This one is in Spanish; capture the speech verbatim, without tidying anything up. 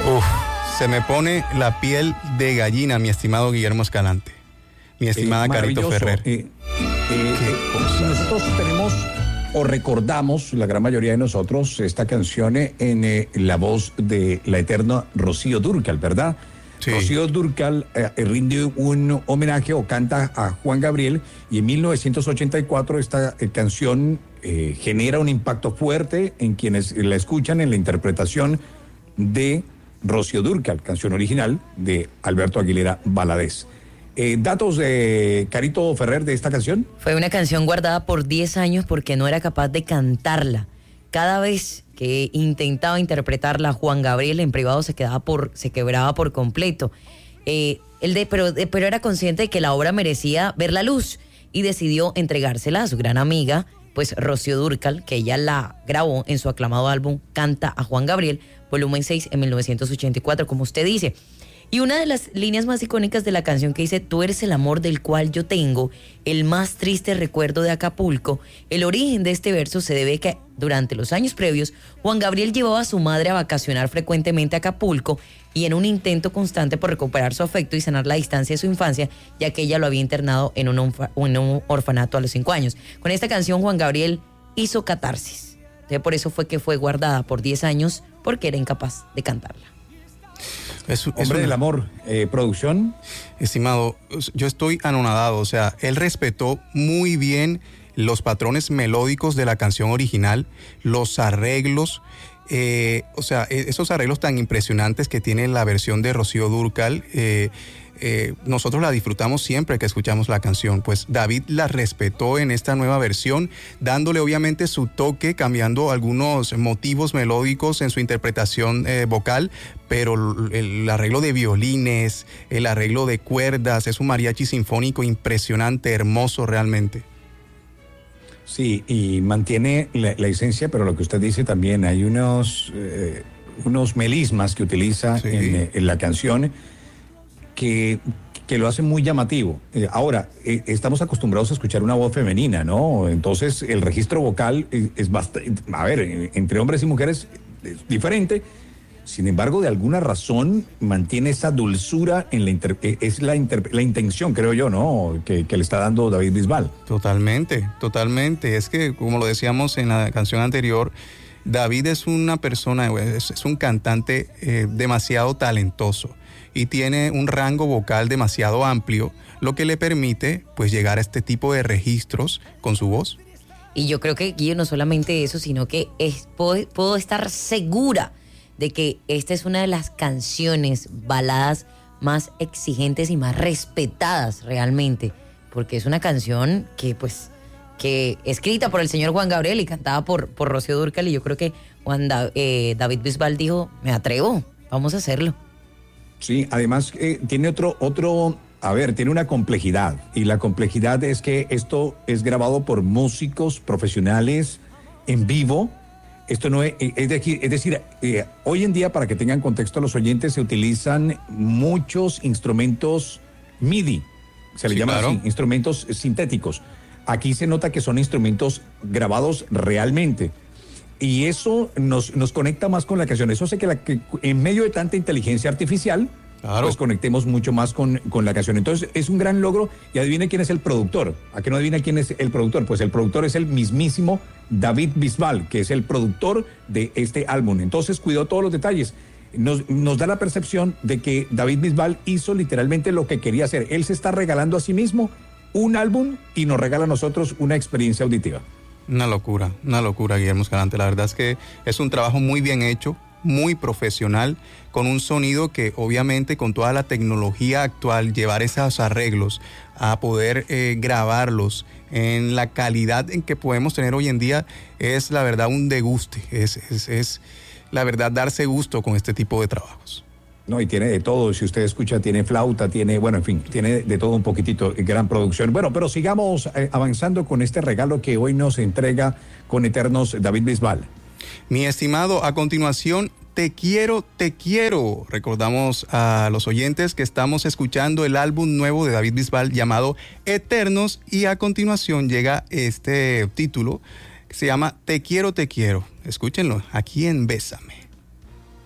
Uf, se me pone la piel de gallina, mi estimado Guillermo Escalante, mi estimada eh, Carito Ferrer. Eh, eh, eh, nosotros tenemos o recordamos, la gran mayoría de nosotros, esta canción en eh, la voz de la eterna Rocío Dúrcal, ¿verdad? Sí. Rocío Dúrcal eh, rinde un homenaje o canta a Juan Gabriel, y en mil novecientos ochenta y cuatro esta eh, canción eh, genera un impacto fuerte en quienes la escuchan en la interpretación de Rocío Dúrcal, canción original de Alberto Aguilera Valadez. Eh, ¿Datos de Carito Ferrer de esta canción? Fue una canción guardada por diez años porque no era capaz de cantarla. Cada vez que intentaba interpretarla Juan Gabriel en privado se quedaba por, se quebraba por completo. Eh, el de, pero, de, pero era consciente de que la obra merecía ver la luz y decidió entregársela a su gran amiga, pues Rocío Dúrcal, que ella la grabó en su aclamado álbum Canta a Juan Gabriel, volumen seis, en mil novecientos ochenta y cuatro, como usted dice. Y una de las líneas más icónicas de la canción que dice: tú eres el amor del cual yo tengo el más triste recuerdo de Acapulco. El origen de este verso se debe a que durante los años previos Juan Gabriel llevaba a su madre a vacacionar frecuentemente a Acapulco, y en un intento constante por recuperar su afecto y sanar la distancia de su infancia, ya que ella lo había internado en un, orfa, en un orfanato a los cinco años. Con esta canción Juan Gabriel hizo catarsis. Entonces, por eso fue que fue guardada por diez años, porque era incapaz de cantarla. Es, es Hombre una... del amor, eh, producción. Estimado, yo estoy anonadado, o sea, él respetó muy bien los patrones melódicos de la canción original, los arreglos, eh, o sea, esos arreglos tan impresionantes que tiene la versión de Rocío Dúrcal. eh, Eh, nosotros la disfrutamos siempre que escuchamos la canción. Pues David la respetó en esta nueva versión, dándole obviamente su toque, cambiando algunos motivos melódicos en su interpretación eh, vocal, pero el, el arreglo de violines, el arreglo de cuerdas, es un mariachi sinfónico impresionante, hermoso realmente. Sí, y mantiene la, la esencia, pero lo que usted dice también, hay unos, eh, unos melismas que utiliza sí. en, en la canción que, que lo hace muy llamativo. Eh, ahora, eh, estamos acostumbrados a escuchar una voz femenina, ¿no? Entonces, el registro vocal es, es bastante, a ver, entre hombres y mujeres es diferente. Sin embargo, de alguna razón mantiene esa dulzura en la inter, es la, inter, la intención, creo yo, ¿no? Que, que le está dando David Bisbal. Totalmente, totalmente. Es que, como lo decíamos en la canción anterior, David es una persona, es, es un cantante eh, demasiado talentoso y tiene un rango vocal demasiado amplio, lo que le permite pues llegar a este tipo de registros con su voz. Y yo creo que, Guillo, no solamente eso, sino que es, puedo, puedo estar segura de que esta es una de las canciones, baladas más exigentes y más respetadas realmente, porque es una canción que pues que escrita por el señor Juan Gabriel y cantada por, por Rocío Dúrcal, y yo creo que Juan da, eh, David Bisbal dijo, me atrevo, vamos a hacerlo. Sí, además eh, tiene otro, otro, a ver, tiene una complejidad, y la complejidad es que esto es grabado por músicos profesionales en vivo. Esto no es, es decir, es decir eh, hoy en día, para que tengan contexto los oyentes, se utilizan muchos instrumentos M I D I, se le sí, llama claro. así, instrumentos sintéticos. Aquí se nota que son instrumentos grabados realmente. Y eso nos, nos conecta más con la canción. Eso hace que, la, que en medio de tanta inteligencia artificial, claro. pues conectemos mucho más con, con la canción. Entonces es un gran logro. Y adivine quién es el productor. ¿A qué no adivina quién es el productor? Pues el productor es el mismísimo David Bisbal, que es el productor de este álbum. Entonces cuidó todos los detalles. Nos, nos da la percepción de que David Bisbal hizo literalmente lo que quería hacer. Él se está regalando a sí mismo un álbum y nos regala a nosotros una experiencia auditiva. Una locura, una locura, Guillermo Escalante. La verdad es que es un trabajo muy bien hecho, muy profesional, con un sonido que obviamente con toda la tecnología actual, llevar esos arreglos a poder eh, grabarlos en la calidad en que podemos tener hoy en día, es la verdad un deguste, es, es, es la verdad darse gusto con este tipo de trabajos. No, y tiene de todo, si usted escucha, tiene flauta, tiene, bueno, en fin, tiene de todo un poquitito, gran producción. Bueno, pero sigamos eh, avanzando con este regalo que hoy nos entrega con Eternos David Bisbal. Mi estimado, a continuación, Te quiero, te quiero. Recordamos a los oyentes que estamos escuchando el álbum nuevo de David Bisbal llamado Eternos, y a continuación llega este título que se llama Te quiero, te quiero. Escúchenlo aquí en Bésame.